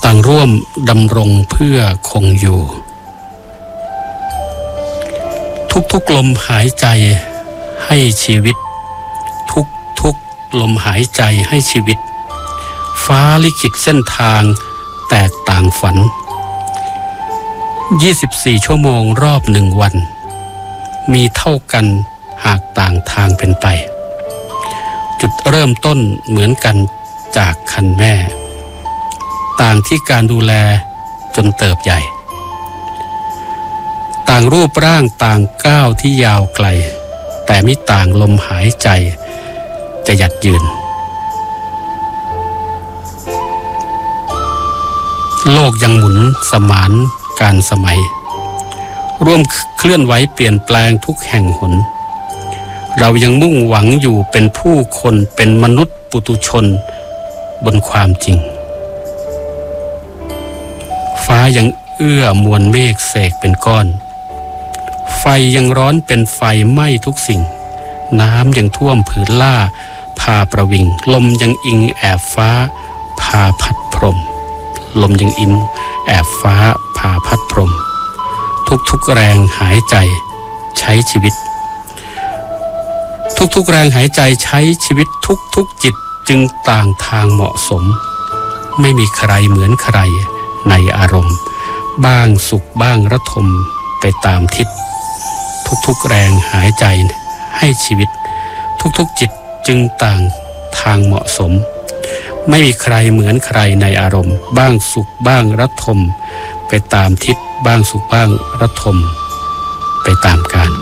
ต่างร่วมดำรงเพื่อคงอยู่ทุกๆลมหายใจให้ชีวิตทุกลมหายใจให้ชีวิตฟ้าลิขิตเส้นทางแตกต่างฝัน24ชั่วโมงรอบ1วันมีเท่ากันหากต่างทางเป็นไปจุดเริ่มต้นเหมือนกันจากคันแม่ต่างที่การดูแลจนเติบใหญ่ต่างรูปร่างต่างก้าวที่ยาวไกลแต่มิต่างลมหายใจจะหยัดยืนโลกยังหมุนสมานการสมัยร่วมเคลื่อนไหวเปลี่ยนแปลงทุกแห่งหนเรายังมุ่งหวังอยู่เป็นผู้คนเป็นมนุษย์ปุถุชนบนความจริงฟ้ายังเอื้อมวลเมฆเสกเป็นก้อนไฟยังร้อนเป็นไฟไหม้ทุกสิ่งน้ำยังท่วมผืนล่าพาประวิงลมยังอิงแอบฟ้าพาพัดพรมลมยังอิงแอบฟ้าพาพัดพรมทุกแรงหายใจใช้ชีวิตทุกแรงหายใจใช้ชีวิตทุกจิตจึงต่างทางเหมาะสมไม่มีใครเหมือนใครในอารมณ์บ้างสุขบ้างระทมไปตามทิศทุกแรงหายใจให้ชีวิตทุกจิตจึงต่างทางเหมาะสมไม่มีใครเหมือนใครในอารมณ์บ้างสุขบ้างระทมไปตามทิศบ้างสุขบ้างระทมไปตามกาล